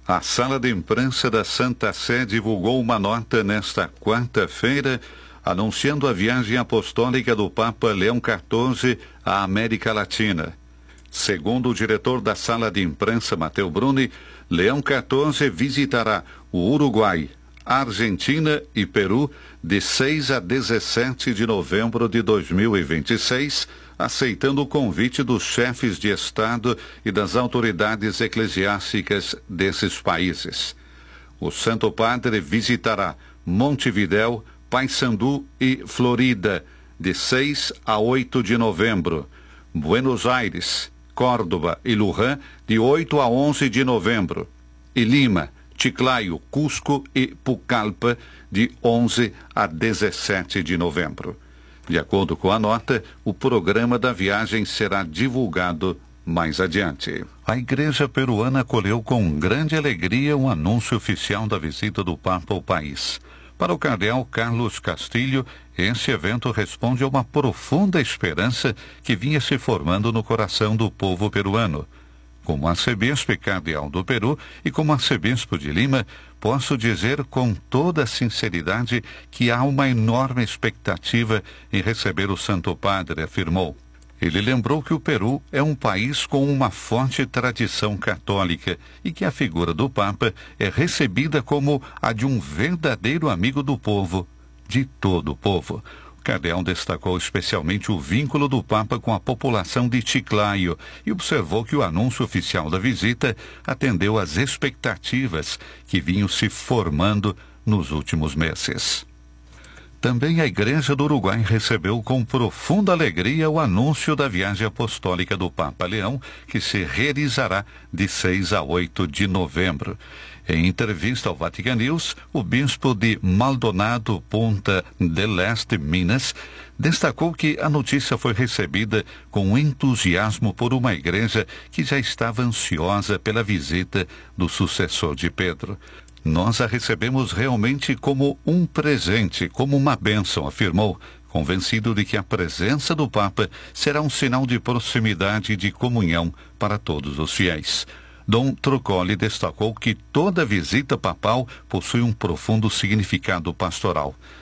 A sala de imprensa da Santa Sé divulgou uma nota nesta quarta-feira anunciando a viagem apostólica do Papa Leão XIV à América Latina. Segundo o diretor da sala de imprensa, Matteo Bruni, Leão XIV visitará o Uruguai, Argentina e Peru de 6 a 17 de novembro de 2026, aceitando o convite dos chefes de Estado e das autoridades eclesiásticas desses países. O Santo Padre visitará Montevidéu, Paissandu e Florida de 6 a 8 de novembro, Buenos Aires, Córdoba e Luján de 8 a 11 de novembro, e Lima, Chiclayo, Cusco e Pucallpa de 11 a 17 de novembro. De acordo com a nota, o programa da viagem será divulgado mais adiante. A Igreja peruana acolheu com grande alegria o anúncio oficial da visita do Papa ao país. Para o cardeal Carlos Castilho, esse evento responde a uma profunda esperança que vinha se formando no coração do povo peruano. Como arcebispo e cardeal do Peru e como arcebispo de Lima, posso dizer com toda sinceridade que há uma enorme expectativa em receber o Santo Padre, afirmou. Ele lembrou que o Peru é um país com uma forte tradição católica e que a figura do Papa é recebida como a de um verdadeiro amigo do povo, de todo o povo. O cardeal destacou especialmente o vínculo do Papa com a população de Chiclayo e observou que o anúncio oficial da visita atendeu às expectativas que vinham se formando nos últimos meses. Também a Igreja do Uruguai recebeu com profunda alegria o anúncio da viagem apostólica do Papa Leão, que se realizará de 6 a 8 de novembro. Em entrevista ao Vatican News, o bispo de Maldonado, Punta del Este, Minas, destacou que a notícia foi recebida com entusiasmo por uma igreja que já estava ansiosa pela visita do sucessor de Pedro. Nós a recebemos realmente como um presente, como uma bênção, afirmou, convencido de que a presença do Papa será um sinal de proximidade e de comunhão para todos os fiéis. Dom Truccoli destacou que toda visita papal possui um profundo significado pastoral.